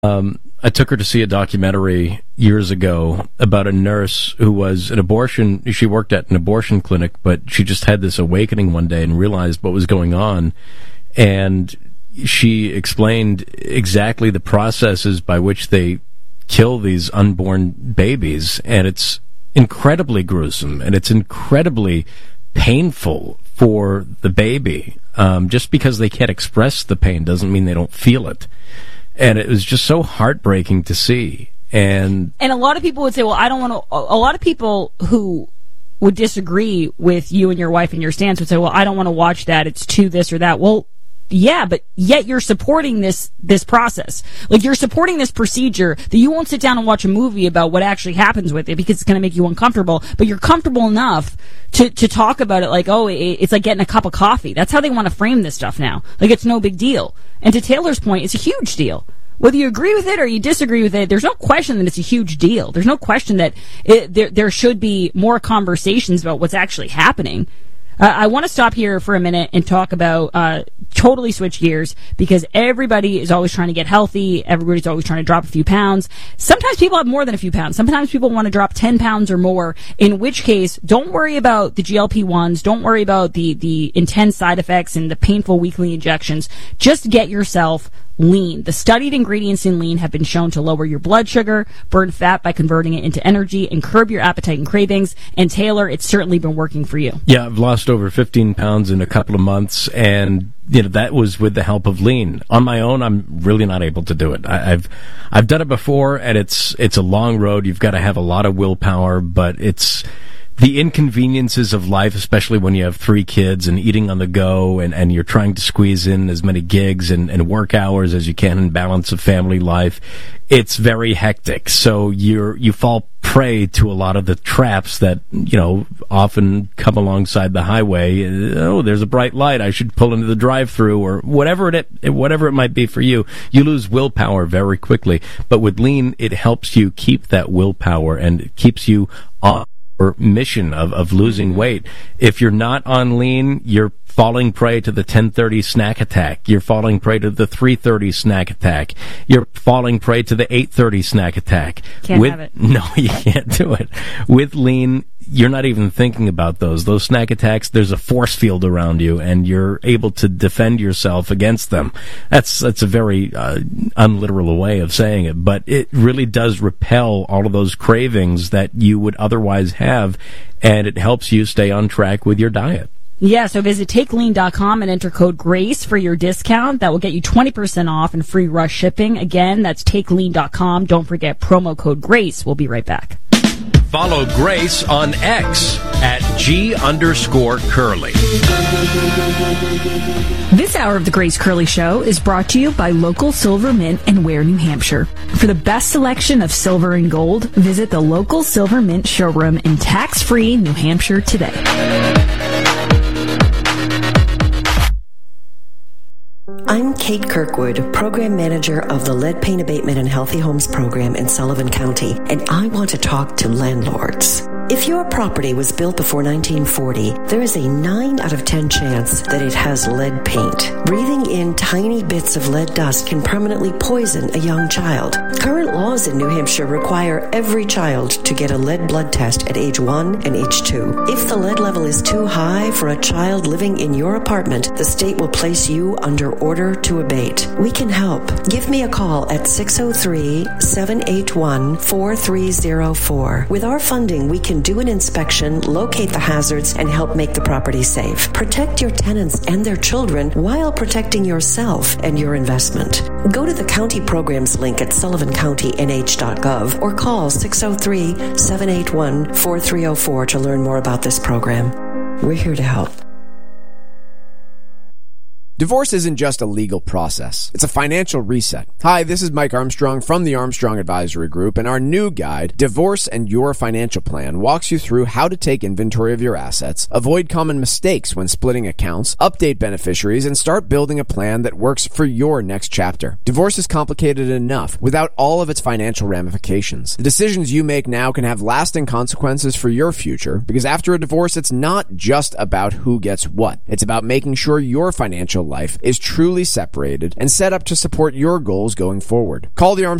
I took her to see a documentary years ago about a nurse who was she worked at an abortion clinic, but she just had this awakening one day and realized what was going on. And she explained exactly the processes by which they kill these unborn babies. And it's incredibly gruesome, and it's incredibly painful for the baby. Just because they can't express the pain doesn't mean they don't feel it. And it was just so heartbreaking to see. And a lot of people would say, well, I don't want to... A lot of people who would disagree with you and your wife and your stance would say, well, I don't want to watch that. It's too this or that. Well, yeah, but yet you're supporting this process. Like, you're supporting this procedure that you won't sit down and watch a movie about what actually happens with it because it's going to make you uncomfortable. But you're comfortable enough to talk about it like, oh, it's like getting a cup of coffee. That's how they want to frame this stuff now. Like, it's no big deal. And to Taylor's point, it's a huge deal. Whether you agree with it or you disagree with it, there's no question that it's a huge deal. There's no question that there should be more conversations about what's actually happening. I want to stop here for a minute and talk about, totally switch gears, because everybody is always trying to get healthy. Everybody's always trying to drop a few pounds. Sometimes people have more than a few pounds. Sometimes people want to drop 10 pounds or more, in which case, don't worry about the GLP-1s. Don't worry about the intense side effects and the painful weekly injections. Just get yourself lean. The studied ingredients in lean have been shown to lower your blood sugar, burn fat by converting it into energy, and curb your appetite and cravings. And Taylor, it's certainly been working for you. Yeah, I've lost over 15 pounds in a couple of months, and that was with the help of lean. On my own, I'm really not able to do it. I've done it before, and it's a long road. You've got to have a lot of willpower, but it's the inconveniences of life, especially when you have 3 kids and eating on the go, and you're trying to squeeze in as many gigs and work hours as you can and balance a family life. It's very hectic. So you fall prey to a lot of the traps that, often come alongside the highway. Oh, there's a bright light. I should pull into the drive-through, or whatever it might be for you. You lose willpower very quickly. But with lean, it helps you keep that willpower, and it keeps you on mission of losing weight. If you're not on lean, you're falling prey to the 10:30 snack attack. You're falling prey to the 3:30 snack attack. You're falling prey to the 8:30 snack attack. Can't have it. No, you can't do it. With lean, you're not even thinking about those. Those snack attacks, there's a force field around you, and you're able to defend yourself against them. That's a very unliteral way of saying it, but it really does repel all of those cravings that you would otherwise have, and it helps you stay on track with your diet. Yeah, so visit TakeLean.com and enter code GRACE for your discount. That will get you 20% off and free rush shipping. Again, that's TakeLean.com. Don't forget promo code GRACE. We'll be right back. Follow Grace on X at @G_Curly. This hour of the Grace Curley Show is brought to you by local Silver Mint in Ware, New Hampshire. For the best selection of silver and gold, visit the local Silver Mint showroom in tax-free New Hampshire today. I'm Kate Kirkwood, Program Manager of the Lead Paint Abatement and Healthy Homes Program in Sullivan County, and I want to talk to landlords. If your property was built before 1940, there is a 9 out of 10 chance that it has lead paint. Breathing in tiny bits of lead dust can permanently poison a young child. Current laws in New Hampshire require every child to get a lead blood test at age 1 and age 2. If the lead level is too high for a child living in your apartment, the state will place you under order to abate. We can help. Give me a call at 603-781-4304. With our funding, we can do an inspection, locate the hazards, and help make the property safe. Protect your tenants and their children while protecting yourself and your investment. Go to the county programs link at sullivancountynh.gov or call 603-781-4304 to learn more about this program. We're here to help. Divorce isn't just a legal process. It's a financial reset. Hi, this is Mike Armstrong from the Armstrong Advisory Group, and our new guide, Divorce and Your Financial Plan, walks you through how to take inventory of your assets, avoid common mistakes when splitting accounts, update beneficiaries, and start building a plan that works for your next chapter. Divorce is complicated enough without all of its financial ramifications. The decisions you make now can have lasting consequences for your future, because after a divorce, it's not just about who gets what. It's about making sure your financial life is truly separated and set up to support your goals going forward. Call the